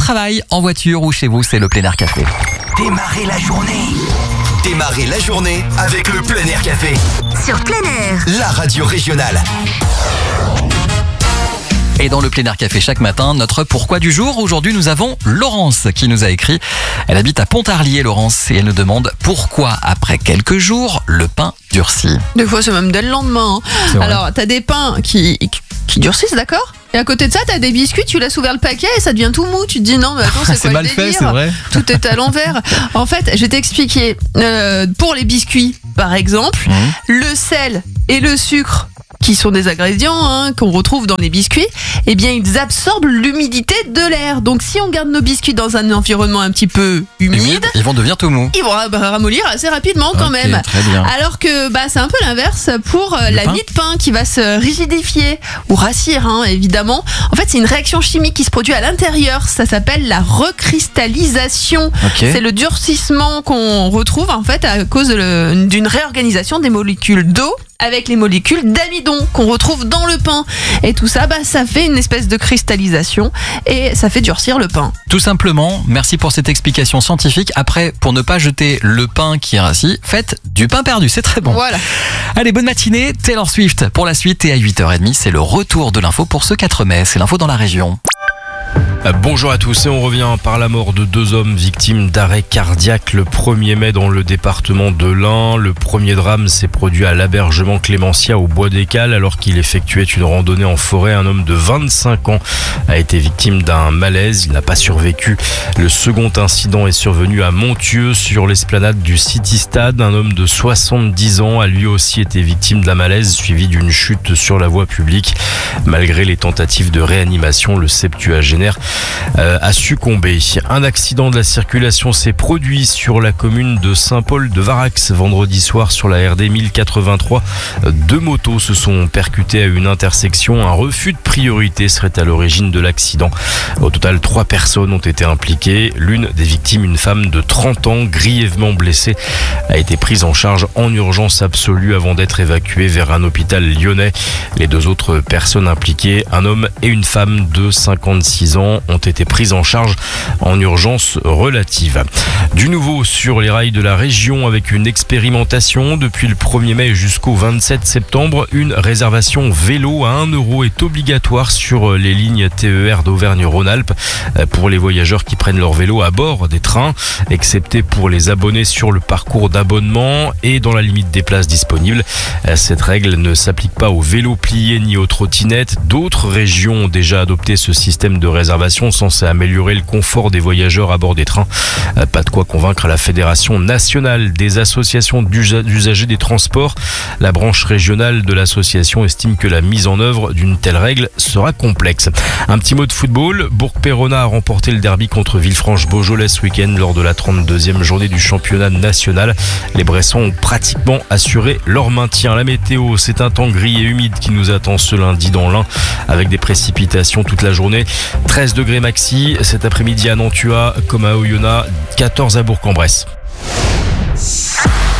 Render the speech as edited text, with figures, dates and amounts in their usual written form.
travail, en voiture ou chez vous, c'est le Plein Air Café. Démarrez la journée avec le Plein Air Café. Sur Plein Air, La radio régionale. Et dans le Plein Air Café chaque matin, notre pourquoi du jour. Aujourd'hui, nous avons Laurence qui nous a écrit. Elle habite à Pontarlier, Laurence, et elle nous demande pourquoi, après quelques jours, le pain durcit. Des fois, c'est même dès le lendemain. Alors, t'as des pains qui durcissent, d'accord ? Et à côté de ça, t'as des biscuits, tu laisses ouvert le paquet et ça devient tout mou. Tu te dis non, mais attends, c'est quoi mal le fait, délire ? c'est vrai. Tout est à l'envers. En fait, je vais t'expliquer. Pour les biscuits, par exemple, le sel et le sucre, qui sont des ingrédients qu'on retrouve dans les biscuits, eh bien ils absorbent l'humidité de l'air. Donc si on garde nos biscuits dans un environnement un petit peu humide, ils vont devenir tout mous. ils vont ramollir assez rapidement quand même. Très bien. Alors que c'est un peu l'inverse pour la mie de pain qui va se rigidifier ou rassir évidemment. En fait, c'est une réaction chimique qui se produit à l'intérieur. Ça s'appelle la recristallisation. C'est le durcissement qu'on retrouve en fait à cause d'une réorganisation des molécules d'eau avec les molécules d'amidon qu'on retrouve dans le pain. Et tout ça, ça fait une espèce de cristallisation et ça fait durcir le pain. Tout simplement, merci pour cette explication scientifique. Après, pour ne pas jeter le pain qui est rassis, faites du pain perdu, c'est très bon. Voilà. Allez, bonne matinée, Taylor Swift pour la suite. Et à 8h30, c'est le retour de l'info pour ce 4 mai. C'est l'info dans la région. Bonjour à tous, et on revient par la mort de 2 hommes victimes d'arrêt cardiaque le 1er mai dans le département de l'Ain. Le premier drame s'est produit à l'Abergement Clémentia au Bois des Cales alors qu'il effectuait une randonnée en forêt. Un homme de 25 ans a été victime d'un malaise, il n'a pas survécu. Le second incident est survenu à Montieux sur l'esplanade du City Stade. Un homme de 70 ans a lui aussi été victime d'un malaise suivi d'une chute sur la voie publique. Malgré les tentatives de réanimation, le septuagénaire a succombé. Un accident de la circulation s'est produit sur la commune de Saint-Paul-de-Varax vendredi soir sur la RD 1083. 2 motos se sont percutées à une intersection. Un refus de priorité serait à l'origine de l'accident. Au total, 3 personnes ont été impliquées. L'une des victimes, une femme de 30 ans, grièvement blessée, a été prise en charge en urgence absolue avant d'être évacuée vers un hôpital lyonnais. Les 2 autres personnes impliquées, un homme et une femme de 56 ans, ont été prises en charge en urgence relative. Du nouveau sur les rails de la région avec une expérimentation. Depuis le 1er mai jusqu'au 27 septembre, une réservation vélo à 1 € est obligatoire sur les lignes TER d'Auvergne-Rhône-Alpes pour les voyageurs qui prennent leur vélo à bord des trains, excepté pour les abonnés sur le parcours d'abonnement et dans la limite des places disponibles. Cette règle ne s'applique pas aux vélos pliés ni aux trottinettes. D'autres régions ont déjà adopté ce système de réservation censé améliorer le confort des voyageurs à bord des trains. Pas de quoi convaincre la Fédération nationale des associations d'usagers des transports. La branche régionale de l'association estime que la mise en œuvre d'une telle règle sera complexe. Un petit mot de football. Bourg-Péronne a remporté le derby contre Villefranche-Beaujolais ce week-end lors de la 32e journée du championnat national. Les Bressons ont pratiquement assuré leur maintien. La météo, c'est un temps gris et humide qui nous attend ce lundi dans l'Ain avec des précipitations toute la journée. 13 degrés maxi cet après-midi à Nantua comme à Oyonnax, 14 à Bourg-en-Bresse.